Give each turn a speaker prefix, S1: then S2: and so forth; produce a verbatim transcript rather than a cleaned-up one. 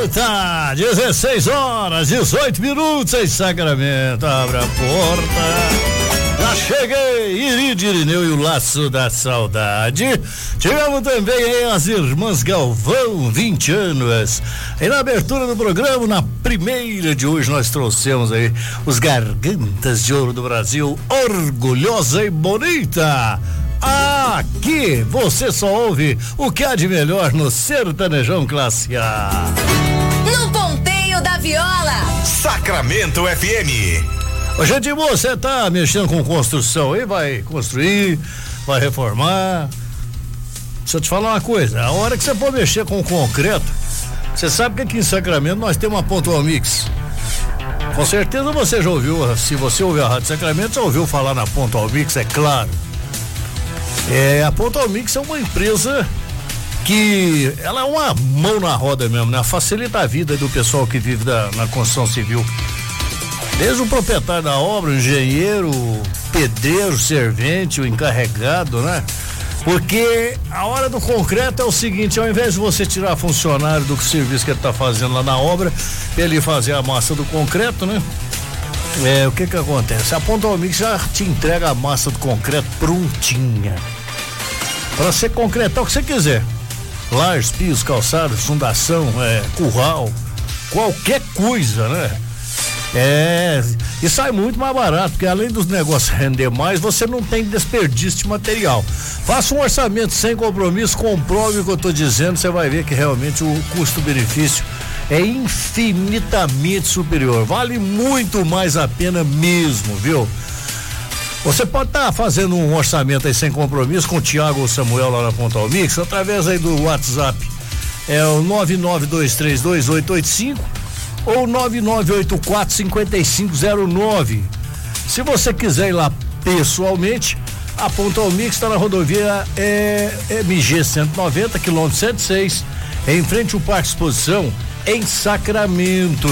S1: Eita, dezesseis horas, dezoito minutos em Sacramento. Abra a porta. Já cheguei, Iride Irineu e o Laço da Saudade. Tivemos também aí as Irmãs Galvão, vinte anos. E na abertura do programa, na primeira de hoje, nós trouxemos aí os Gargantas de Ouro do Brasil, Orgulhosa e Bonita. Aqui você só ouve o que há de melhor no Sertanejão Classe A.
S2: No ponteio da viola,
S3: Sacramento F M.
S1: Ô, gente, você tá mexendo com construção aí, vai construir, vai reformar. Deixa eu te falar uma coisa, a hora que você for mexer com concreto, você sabe que aqui em Sacramento nós temos uma Pontual Mix. Com certeza você já ouviu, se você ouviu a Rádio Sacramento, já ouviu falar na Pontual Mix, é claro. É, a Pontual Mix é uma empresa que ela é uma mão na roda mesmo, né? Facilita a vida do pessoal que vive da, na construção civil. Desde o proprietário da obra, o engenheiro, o pedreiro, o servente, o encarregado, né? Porque a hora do concreto é o seguinte, ao invés de você tirar funcionário do serviço que ele está fazendo lá na obra, pra ele fazer a massa do concreto, né? É, o que que acontece? A Pontual Mix já te entrega a massa do concreto prontinha. Para você concretar o que você quiser. Lajes, pisos, calçadas, fundação, é, curral, qualquer coisa, né? É, e sai muito mais barato, porque além dos negócios render mais, você não tem desperdício de material. Faça um orçamento sem compromisso, comprove o que eu tô dizendo, você vai ver que realmente o custo-benefício é infinitamente superior, vale muito mais a pena mesmo, viu? Você pode estar tá fazendo um orçamento aí sem compromisso com o Thiago ou o Samuel lá na Pontual Mix, através aí do WhatsApp, é o nove nove dois três dois oito oito cinco ou nove nove oito quatro cinco cinco zero nove. Se você quiser ir lá pessoalmente, a Pontual Mix está na rodovia é, M G cento e noventa, quilômetro cento e seis, em frente ao Parque Exposição, em Sacramento.